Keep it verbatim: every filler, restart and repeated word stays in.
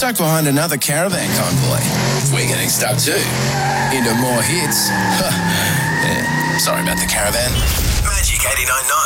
stuck behind another caravan convoy. We're getting stuck too. Into more hits. Yeah, sorry about the caravan. Magic eighty-nine point nine.